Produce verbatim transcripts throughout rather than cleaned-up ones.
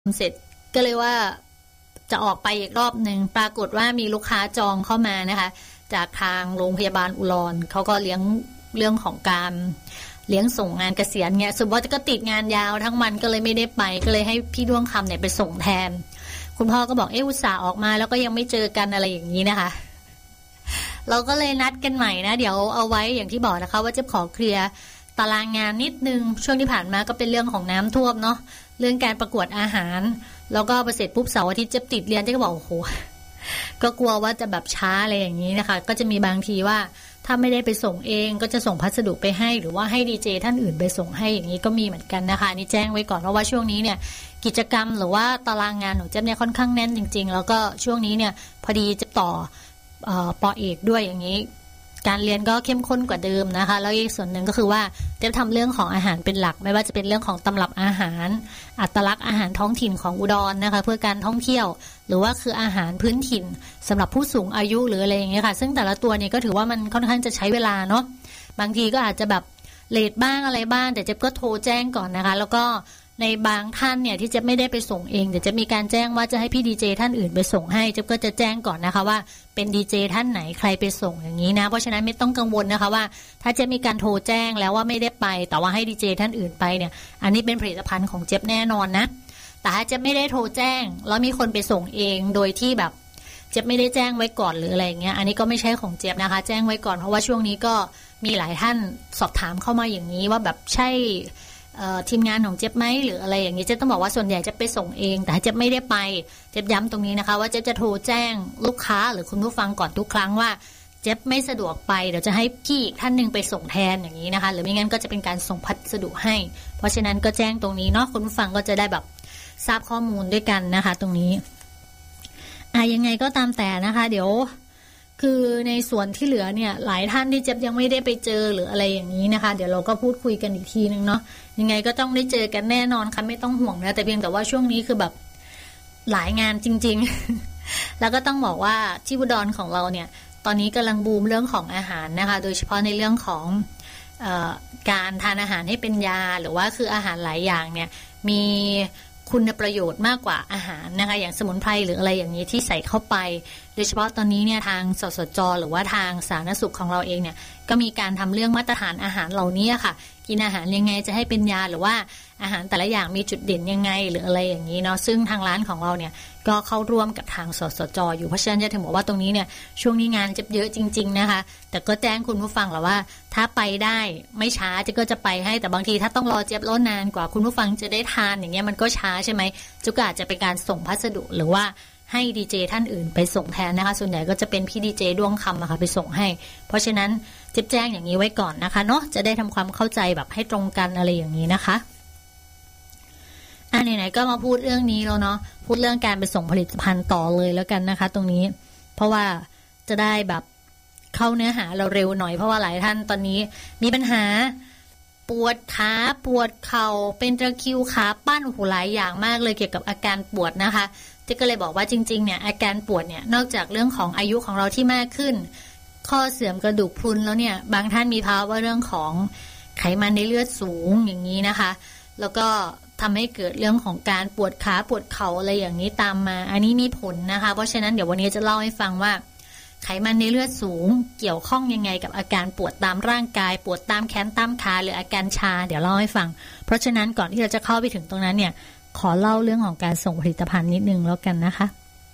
เสร็จก็เลยว่าจะออกไปอีกรอบหนึ่งปรากฏว่ามีลูกค้าจองเข้ามานะคะจากทางโรงพยาบาลอุดรเขาก็เลี้ยงเรื่องของการเลี้ยงส่งงานเกษียณเนี่ยสุดว่าก็ติดงานยาวทั้งวันก็เลยไม่ได้ไปก็เลยให้พี่ด้วงคำเนี่ยไปส่งแทนคุณพ่อก็บอกเอออุตส่าห์ออกมาแล้วก็ยังไม่เจอกันอะไรอย่างนี้นะคะเราก็เลยนัดกันใหม่นะเดี๋ยวเอาไว้อย่างที่บอกนะคะว่าจะขอเคลียร์ตารางงานนิดนึงช่วงที่ผ่านมาก็เป็นเรื่องของน้ำท่วมเนาะเรื่องการประกวดอาหารแล้วก็ประเสร็จปุ๊บเสาร์อาทิตย์จะติดเรียนจะก็บอกโอ้โหก็กลัวว่าจะแบบช้าอะไรอย่างนี้นะคะก็จะมีบางทีว่าถ้าไม่ได้ไปส่งเองก็จะส่งพัสดุไปให้หรือว่าให้ดีเจท่านอื่นไปส่งให้อย่างนี้ก็มีเหมือนกันนะคะนี่แจ้งไว้ก่อนเพราะว่าช่วงนี้เนี่ยกิจกรรมหรือว่าตารางงานของเจ๊เนี่ยค่อนข้างแน่นจริงๆแล้วก็ช่วงนี้เนี่ยพอดีจะต่อเอ่อปอเอกด้วยอย่างนี้การเรียนก็เข้มข้นกว่าเดิมนะคะแล้วอีกส่วนหนึ่งก็คือว่าจะทำเรื่องของอาหารเป็นหลักไม่ว่าจะเป็นเรื่องของตำรับอาหารอัตลักษณ์อาหารท้องถิ่นของอุดรนะคะเพื่อการท่องเที่ยวหรือว่าคืออาหารพื้นถิ่นสำหรับผู้สูงอายุหรืออะไรอย่างเงี้ยค่ะซึ่งแต่ละตัวเนี่ยก็ถือว่ามันค่อนข้างจะใช้เวลาเนาะบางทีก็อาจจะแบบเลทบ้างอะไรบ้างแต่เจ๊ก็โทรแจ้งก่อนนะคะแล้วก็ในบางท่านเนี่ยที่เจ๊ไม่ได้ไปส่งเองเดี๋ยวจะมีการแจ้งว่าจะให้พี่ดีเจท่านอื่นไปส่งให้เจ๊ก็จะแจ้งก่อนนะคะว่าเป็นดีเจท่านไหนใครไปส่งอย่างนี้นะเพราะฉะนั้นไม่ต้องกังวลนะคะว่าถ้าเจ๊มีการโทรแจ้งแล้วว่าไม่ได้ไปแต่ว่าให้ดีเจท่านอื่นไปเนี่ยอันนี้เป็นผลิตภัณฑ์ของเจ๊แน่นอนนะแต่ถ้าเจ๊ไม่ได้โทรแจ้งแล้วมีคนไปส่งเองโดยที่แบบเจ๊ไม่ได้แจ้งไว้ก่อนหรืออะไรอย่างเงี้ยอันนี้ก็ไม่ใช่ของเจ๊นะคะแจ้งไว้ก่อนเพราะว่าช่วงนี้ก็มีหลายท่านสอบถามเข้ามาอย่างนี้ว่าแบบใช่ทีมงานของเจ๊ไหมหรืออะไรอย่างนี้เจ๊ต้องบอกว่าส่วนใหญ่จะไปส่งเองแต่เจ๊ไม่ได้ไปเจ๊ย้ำตรงนี้นะคะว่าเจ๊จะโทรแจ้งลูกค้าหรือคุณผู้ฟังก่อนทุกครั้งว่าเจ๊ไม่สะดวกไปเดี๋ยวจะให้พี่อีกท่านนึงไปส่งแทนอย่างนี้นะคะหรือไม่งั้นก็จะเป็นการส่งพัสดุให้เพราะฉะนั้นก็แจ้งตรงนี้เนาะคุณผู้ฟังก็จะได้แบบทราบข้อมูลด้วยกันนะคะตรงนี้อ่ะยังไงก็ตามแต่นะคะเดี๋ยวคือในส่วนที่เหลือเนี่ยหลายท่านที่เจ๊ยังไม่ได้ไปเจอหรืออะไรอย่างนี้นะคะเดี๋ยวเราก็พูดคุยกันอีกทีนึงเนาะยังไงก็ต้องได้เจอกันแน่นอนค่ะไม่ต้องห่วงนะแต่เพียงแต่ว่าช่วงนี้คือแบบหลายงานจริงๆ แล้วก็ต้องบอกว่าที่อุดรของเราเนี่ยตอนนี้กำลังบูมเรื่องของอาหารนะคะโดยเฉพาะในเรื่องของเอ่อการทานอาหารให้เป็นยาหรือว่าคืออาหารหลายอย่างเนี่ยมีคุณประโยชน์มากกว่าอาหารนะคะอย่างสมุนไพรหรืออะไรอย่างนี้ที่ใส่เข้าไปโดยเฉพาะตอนนี้เนี่ยทางสสจ.หรือว่าทางสาธารณสุขของเราเองเนี่ยก็มีการทำเรื่องมาตรฐานอาหารเหล่านี้ค่ะกินอาหารยังไงจะให้เป็นยาหรือว่าอาหารแต่ละอย่างมีจุดเด่นยังไงหรืออะไรอย่างนี้เนาะซึ่งทางร้านของเราเนี่ยก็เข้าร่วมกับทางสสจ.อยู่เพราะฉะนั้นจะถึงบอกว่าตรงนี้เนี่ยช่วงนี้งานจะเยอะจริงๆนะคะแต่ก็แจ้งคุณผู้ฟังแหละว่าถ้าไปได้ไม่ช้าจะก็จะไปให้แต่บางทีถ้าต้องรอเจี๊ยบรอนานกว่าคุณผู้ฟังจะได้ทานอย่างเงี้ยมันก็ช้าใช่ไหมจุกอาจจะเป็นการส่งพัสดุหรือว่าให้ดีเจท่านอื่นไปส่งแทนนะคะส่วนใหญ่ก็จะเป็นพี่ดีเจด้วงคำนะคะไปส่งให้เพราะฉะนั้นจิ๊บแจ้งอย่างนี้ไว้ก่อนนะคะเนาะจะได้ทำความเข้าใจแบบให้ตรงกันอะไรอย่างนี้นะคะอ่ะไหนๆก็มาพูดเรื่องนี้แล้วเนาะพูดเรื่องการไปส่งผลิตภัณฑ์ต่อเลยแล้วกันนะคะตรงนี้เพราะว่าจะได้แบบเข้าเนื้อหาเราเร็วหน่อยเพราะว่าหลายท่านตอนนี้มีปัญหาปวดขาปวดเข่าเป็นตะคริวขาปั้นหูหลายอย่างมากเลยเกี่ยวกับอาการปวดนะคะเจ๊ก็เลยบอกว่าจริงๆเนี่ยอาการปวดเนี่ยนอกจากเรื่องของอายุของเราที่มากขึ้นข้อเสื่อมกระดูกพรุนแล้วเนี่ยบางท่านมีภาวะเรื่องของไขมันในเลือดสูงอย่างนี้นะคะแล้วก็ทำให้เกิดเรื่องของการปวดขาปวดเข่าอะไรอย่างนี้ตามมาอันนี้มีผลนะคะเพราะฉะนั้นเดี๋ยววันนี้จะเล่าให้ฟังว่าไขมันในเลือดสูงเกี่ยวข้องยังไงกับอาการปวดตามร่างกายปวดตามแขนตามขาหรืออาการชาเดี๋ยวเล่าให้ฟังเพราะฉะนั้นก่อนที่เราจะเข้าไปถึงตรงนั้นเนี่ยขอเล่าเรื่องของการส่งผลิตภัณฑ์นิดนึงแล้วกันนะคะ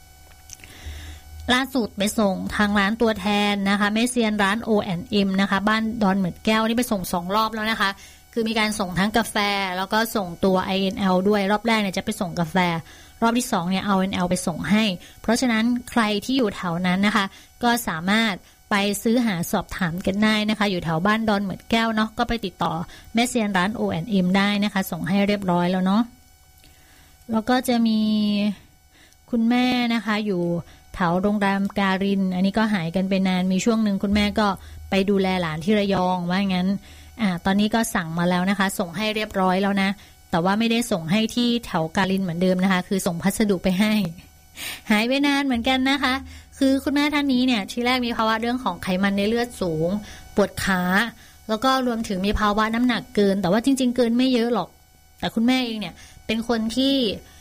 ล่าสุดไปส่งทางร้านตัวแทนนะคะแม่เซียนร้าน โอ แอนด์ เอ็ม นะคะบ้านดอนเหมือดแก้วนี่ไปส่งสองรอบแล้วนะคะคือมีการส่งทั้งกาแฟแล้วก็ส่งตัว ไอ เอ็น แอล ด้วยรอบแรกเนี่ยจะไปส่งกาแฟรอบที่สองเนี่ยเอา เอ็น แอล ไปส่งให้เพราะฉะนั้นใครที่อยู่แถวนั้นนะคะก็สามารถไปซื้อหาสอบถามกันได้นะคะอยู่แถวบ้านดอนเหมือดแก้วเนาะก็ไปติดต่อแม่เซียนร้าน โอ แอนด์ เอ็ม ได้นะคะส่งให้เรียบร้อยแล้วเนาะแล้วก็จะมีคุณแม่นะคะอยู่แถวโรงแรมการินอันนี้ก็หายกันไปนานมีช่วงหนึ่งคุณแม่ก็ไปดูแลหลานที่ระยองว่างั้นอ่าตอนนี้ก็สั่งมาแล้วนะคะส่งให้เรียบร้อยแล้วนะแต่ว่าไม่ได้ส่งให้ที่แถวการินเหมือนเดิมนะคะคือส่งพัสดุไปให้หายไปนานเหมือนกันนะคะคือคุณแม่ท่านนี้เนี่ยที่แรกมีภาวะเรื่องของไขมันในเลือดสูงปวดขาแล้วก็รวมถึงมีภาวะน้ำหนักเกินแต่ว่าจริงๆเกินไม่เยอะหรอกแต่คุณแม่เองเนี่ยเป็นคนที่